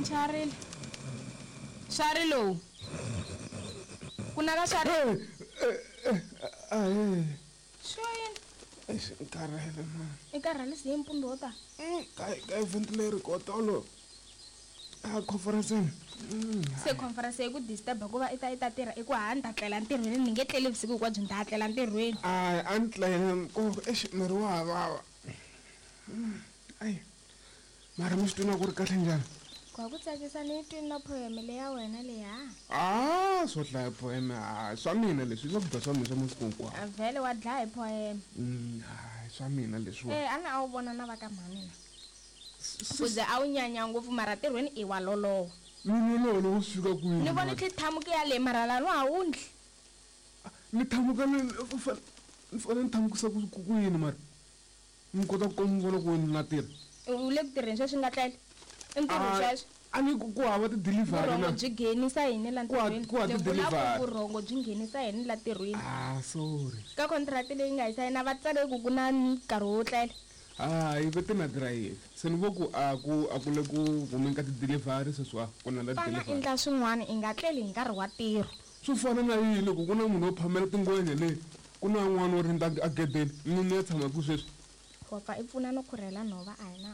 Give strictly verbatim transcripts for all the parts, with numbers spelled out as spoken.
Charil. Charilo. Kuna ka Charil? Ay. Shoyin. Ay, karele man. Ikarale siyempundota. Mm, kay kay ventilator ko tolo. Ah, conference. Mm. Se conference ku disturb kuba ita ita tira iku handa tlela ntirhweni ni nge tleli vusiku kwa byi tlela ntirhweni. Ay, antle ko eish miri wa baba. Ay. Mara mistuna ku ri kahle njani? Kwa ku tsakisa ni twi na poem le ya wena le ya. Ah, so hlaya poem ah swa mina leswi swa ku swa mina swa musiku. A vele wa dlaya poem. Mm, ay swa mina leswi. Eh ana a u vona na va ka mhani na. Kuze a u nyanya ngopfu mara tirhweni i wa lolowa. Ni lolo u suka ku yini? Ni vona tlithamuke ya le mara la no a undli. Ni thamuka ni ni fane ni thamukisa ku ku yini mara? Ni kota ku n'wi vona ku yini na tirha. U le ku tirheni sweswi nga tlele. Entirho sweswo. A ni ku hava ti delivery na. Byi nghenisa yini la ntirhweni? Ku hava ti delivery. Vurhongo byi nghenisa yini la tirhweni? Ah, sorry. Ka contract leyi nga hi sayina va tsale ku ku na nkarhi wo tlela. Ah, ibe ti na drive. Se ni vo ku a ku a ku le ku humeni ka ti delivery sweswa ku na la delivery. Fana endla swin'wana i nga tleli hi nkarhi wa tirho. Swo fana na yini ku ku na munhu wo phamela tingwenya le ku na n'wana wo rinda a gedeni ni ni tshama ku sweswi. Kopa i pfuna no khurhela nhova a hi na.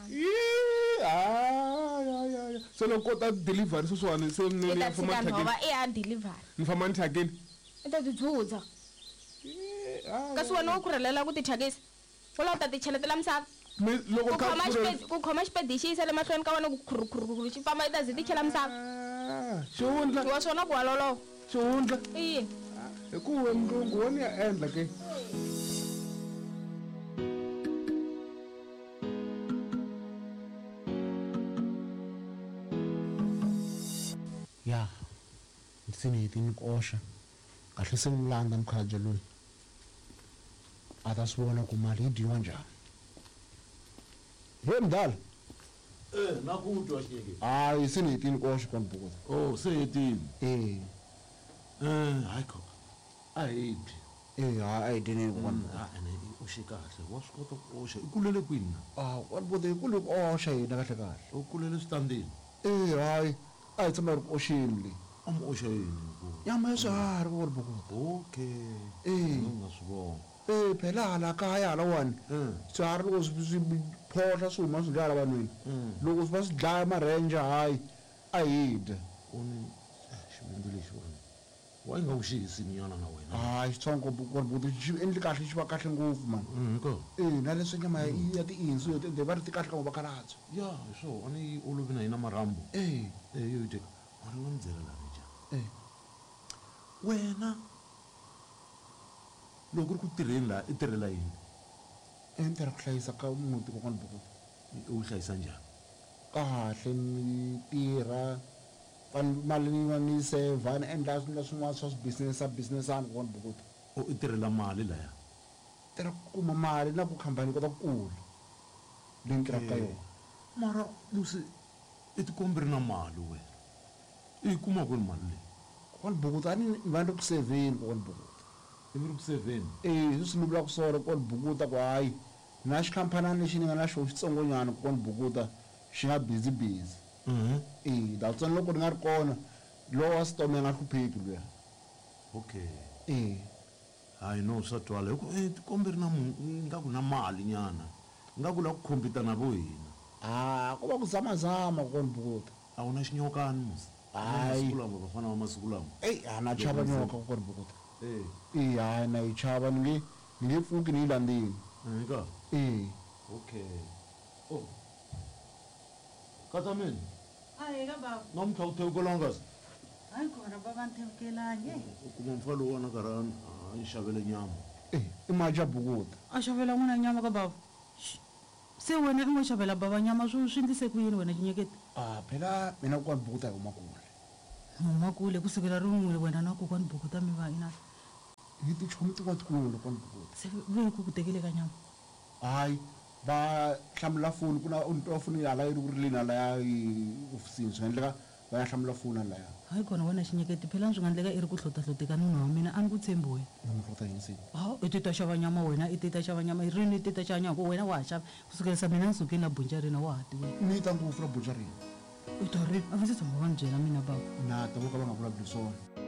Ah ya ya ya. Se lo kota delivery sweswani se ni ni famba thakeni. Nhova i ya delivery. Ni famba thakeni. I ta dzudza. Kasi wena u khurhelela ku ti thakisa. Wala ta ti cheletela misava. Me loko ka ku khoma xipedi xi yisa le mahlweni ka wena ku khurukuru xi famba i ta zi ti chela misava. Xihundla. Wa swona ku walolowa. Xihundla. I yini? Hikuva mlungu wona ya endla ke. Ya, ndzi ni kosha. Kahle sengilanda mkhaje loyi. Ata sibona ku mali yi dyiwa njhani. He mdala. Eh, nakutwa sheke. Hayi se ni hetini kosha kwa Bukuta. Oh, se hetini. Eh. Eh, hayi khona. Ayiphi. Eh, hayi dini kwa Bukuta. Ah, ene ushika kahle. Wasikota kosha. Ikulele kwini na? Ah, kwa Bukuta ikule kosha yena kahle kahle. Ukulele standini. Eh, hayi. Hayi tsama koshini le. Am osha yini ku? Nyama ya swiharhi kwa Bukuta. Okay. Eh. Ngasibona. Eh, phela la kaya la wani. Eh. Swiharhi loko swi photla swi huma swi dlaya la vanhwini. Loko va swi dlaya marenja hayi a hida. Uni xivindzi lexi wena. Wa nga uxisi nyana na wena. Hayi xitsongo kwa Bukuta xi endli kahle xi va kahle ngopfu man. Mhm ko. Eh, na leswi nyama ya ti insu yo te va ri ti kahle ka vakhalabye. Ya, so ani olovi na ina marambo. Eh, eh yo te. Wani wa ndzela la reja. Eh. Wena loko ri ku tirheni la i tirhela yini? entirha ku hlayisa ka muti kokwana Bukuta. U hlayisa njhani? Kahle ni tirha van mali ni va ni save ni endla swilo swin'wana swa business a business ani kokwana Bukuta. O i tirhela mali laya? Tirha ku kuma mali na ku khampani kota ku kula leyi tirhaka ka yona. Mara lusi i tikomberi na mali wena i kuma kwini mali leyi? Kokwana Bukuta a ni va ni ri ku seveni kokwana Bukuta. I mi ri ku seveni? Eh, leswi ni vulaka swona kokwana Bukuta ku hayi na xikhampanani lexi ni nga na xona xitsongonyana kokwana Bukuta xi nga busy busy. Mhm. Eh, datsana loko ni nga ri kona lowa sitome nga hlupheki luya. Okay. Eh. Hayi no swa twala hi ku i tikomberi na nga ku na mali nyana nga ku la ku khompita na vo hina. Ah, ko va ku zamazama kokwana Bukuta. A wu na xinyokani musi? Hayi. Masiku lama vafana va masiku lama. Eh, ana chava nyoka kokwana Bukuta. Eh. Eh, hayi na yi chava ni nge ni nge pfuki ni yi landzeni. Eka. Eh. Okay. Oh. Katameni. Hayi ka baba. Nomtha uthewukolongazi. Hayi khona baba nthewukelanye. Kuma mfalo wona karani ayishavele nyama. Eh, imaja Bukuta. A xavela n'wina nyama ka baba. Se wena i n'wi xavela baba nyama swi swi ndlise ku yini wena xinyeketi? Ah, phela mina kokwana Bukuta hi huma kule. Huma kule kusukela rin'we wena na kokwana Bukuta mi va ina. Hi ti chomi ti va tikulu kokwana Bukuta. Se ve ku ku tekele ka nyama. Hayi va hlamula foni kuna unto foni ya la yi ri lena la ya ofisini swi endleka va ya hlamula foni la ya. Hayi khona wena xinyeketi phela swi nga endleka i ri ku hlota hloteka nuna wa mina a ni ku tshembi wena. Ni hlota yini? Ha i tita xava nyama wena i tita xava nyama i rini i tita xava nyama wena wa ha xava kusukela sa mina ni sukile na bunja rina wa ha ti wena. Ni ta ngopfu ra bunja rina. u ta ri a va ndzi tshama va ni byela mina bava na ta vo ka va nga vulavuli swona